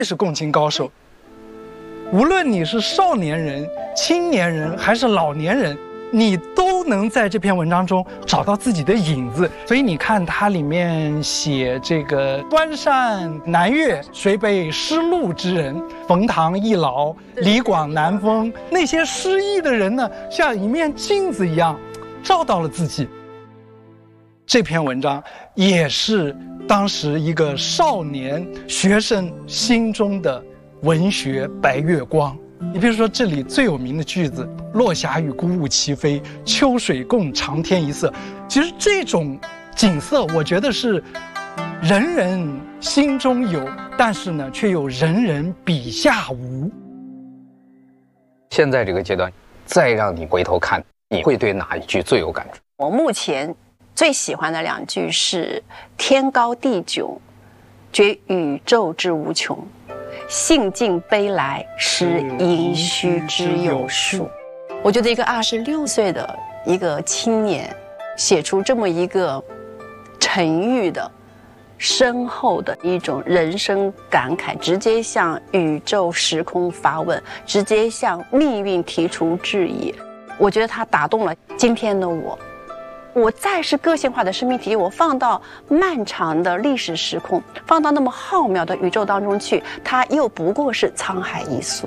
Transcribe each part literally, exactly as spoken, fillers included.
是共情高手。无论你是少年人、青年人还是老年人，你都能在这篇文章中找到自己的影子。所以你看，它里面写这个关山南岳，谁被失路之人？冯唐易老，李广难封。那些失意的人呢，像一面镜子一样，照到了自己。这篇文章也是当时一个少年学生心中的文学白月光。你比如说这里最有名的句子，落霞与孤鹜齐飞，秋水共长天一色。其实这种景色我觉得是人人心中有，但是呢却又人人笔下无。 现在这个阶段再让你回头看，你会对哪一句最有感触？ 我目前最喜欢的两句是天高地迥，觉宇宙之无穷，兴尽悲来，识盈虚之有数。我觉得一个二十六岁的一个青年写出这么一个沉郁的深厚的一种人生感慨，直接向宇宙时空发问，直接向命运提出质疑。我觉得他打动了今天的我。我再是个性化的生命体验，我放到漫长的历史时空，放到那么浩渺的宇宙当中去，它又不过是沧海一粟。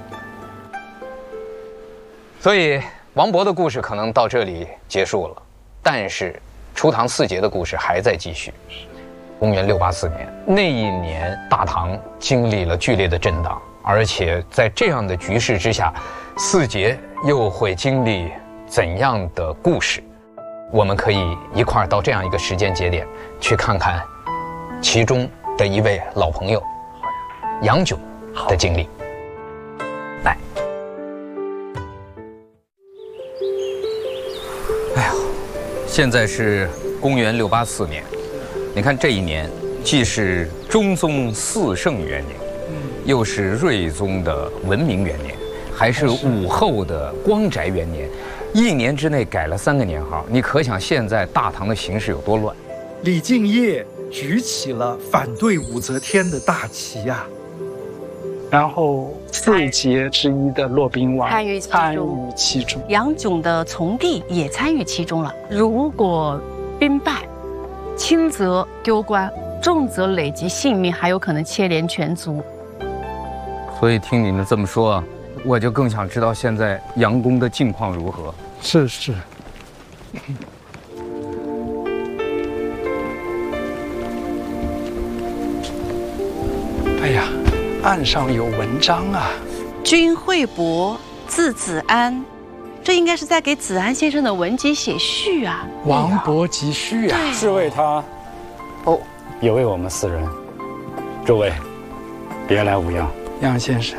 所以王勃的故事可能到这里结束了，但是初唐四杰的故事还在继续。公元六八四年，那一年大唐经历了剧烈的震荡，而且在这样的局势之下，四杰又会经历怎样的故事？我们可以一块儿到这样一个时间节点去看看其中的一位老朋友杨炯的经历。来，哎呀，现在是公元六八四年，你看这一年既是中宗四圣元年，又是睿宗的文明元年，还是武后的光宅元年。一年之内改了三个年号，你可想现在大唐的形势有多乱。 李敬业举起了反对武则天的大旗呀、啊，然后四杰之一的骆宾王参与参与其中， 杨炯的从弟也参与其中了。如果兵败，轻则丢官，重则累及性命，还有可能牵连全族。 所以听你们这么说，我就更想知道现在杨公的境况如何。 是是。哎呀，岸上有文章啊！ 君惠伯，字子安，这应该是在给子安先生的文集写序啊。 王勃集序啊， 是为他，哦，也为我们四人。诸位，别来无恙。 杨先生。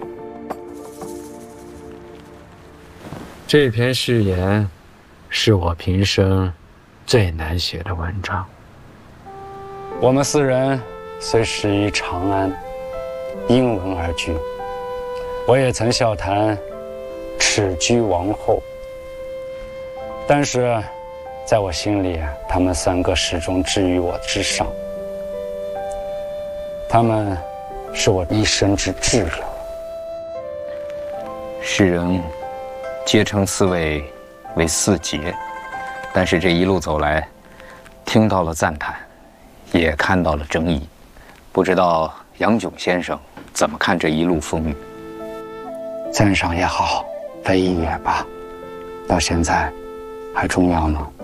这篇序言是我平生最难写的文章。我们四人虽始于长安，因文而居，我也曾笑谈耻居王后，但是在我心里，他们三个始终置于我之上，他们是我一生之挚友。 世人皆称四位为四杰，但是这一路走来，听到了赞叹，也看到了争议，不知道杨炯先生怎么看这一路风雨？ 赞赏也好，非议也罢，到现在还重要吗？